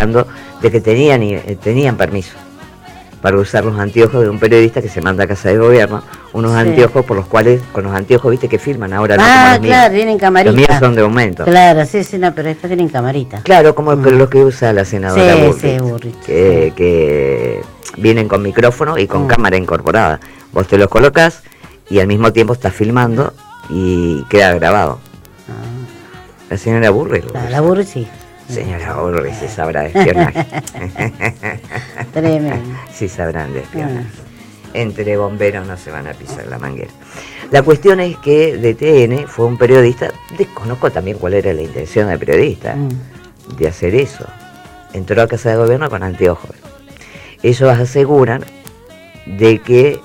hablando de que tenían permiso para usar los anteojos de un periodista que se manda a casa de gobierno, unos anteojos por los cuales, con los anteojos, viste, que filman ahora, no como los claro, tienen camarita. Los míos son de aumento. Claro, sí, no, pero estos tienen camarita. Claro, como los que usa la senadora Burrich. Que vienen con micrófono y con cámara incorporada. Vos te los colocas y al mismo tiempo estás filmando y queda grabado. La señora Burrich. La Burrich, sí. Señora Burrich, se sabrá de espionaje. Tremendo. Sí sabrán de espionaje. Entre bomberos no se van a pisar la manguera. La cuestión es que DTN fue un periodista, desconozco también cuál era la intención del periodista de hacer eso. Entró a casa de gobierno con anteojos. Ellos aseguran de que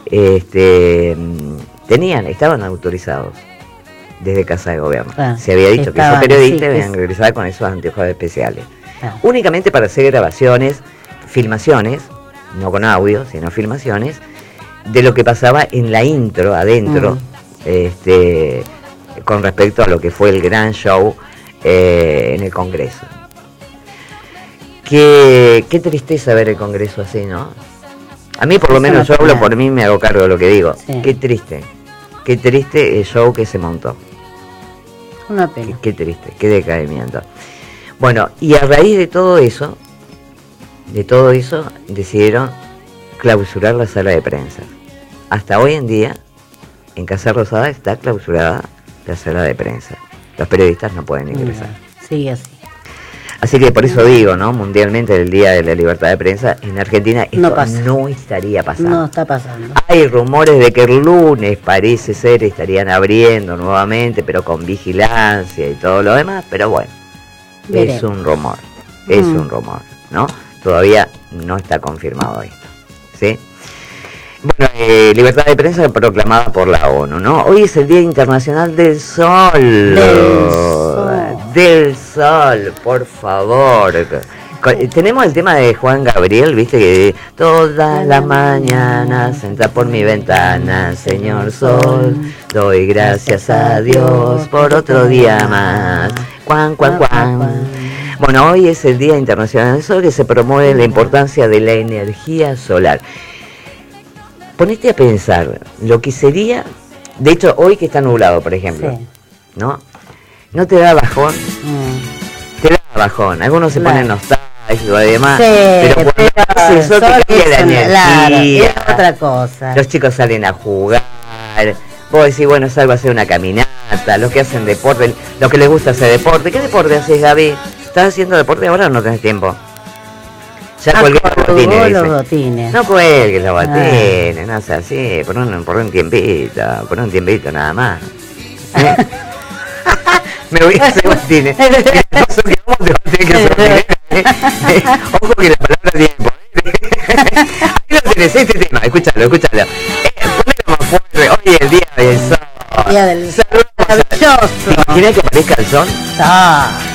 estaban autorizados desde casa de gobierno. Se había dicho que esos periodistas debían regresar con esos anteojos especiales. Únicamente para hacer grabaciones, filmaciones, no con audio, sino filmaciones, de lo que pasaba en la intro, adentro, con respecto a lo que fue el gran show en el Congreso. Qué tristeza ver el Congreso así, ¿no? A mí por lo menos, yo hablo por mí, me hago cargo de lo que digo. Qué triste el show que se montó. Una pena. Qué triste, qué decaimiento. Bueno, y a raíz de todo eso, decidieron clausurar la sala de prensa. Hasta hoy en día, en Casa Rosada está clausurada la sala de prensa. Los periodistas no pueden ingresar. Sí, así. Así que por eso digo, ¿no? Mundialmente, el Día de la Libertad de Prensa, en Argentina esto no estaría pasando. No está pasando. Hay rumores de que el lunes, parece ser, estarían abriendo nuevamente, pero con vigilancia y todo lo demás, pero bueno, es un rumor, ¿no? Todavía no está confirmado esto, ¿sí? Bueno, libertad de prensa proclamada por la ONU, ¿no? Hoy es el Día Internacional del Sol. Del Sol, por favor. Tenemos el tema de Juan Gabriel, viste, que todas las mañanas entra por mi ventana, Señor Sol, doy gracias a Dios por otro día más. Cuan. Bueno, hoy es el Día Internacional del Sol, que se promueve la importancia de la energía solar. Ponete a pensar lo que sería, de hecho hoy que está nublado, por ejemplo, ¿no? ¿No te da bajón? Te da bajón, algunos se ponen nostálgicos y demás, pero cuando hace el sol te cambia la energía, es otra cosa. Los chicos salen a jugar, vos decís, bueno, salgo a hacer una caminata, los que hacen deporte, los que les gusta hacer deporte. ¿Qué deporte haces, Gaby? ¿Estás haciendo deporte ahora o no tenés tiempo? Ya colgué los botines. No cuelgues los botines, no sé, así, por un tiempito nada más. Me voy a hacer botines. Ojo que la palabra tiene poder. Ahí lo tenés, este tema, escúchalo. Ponelo más fuerte, hoy es el día del sol. Día del sol. Maravilloso. ¿Quieres que aparezca el sol?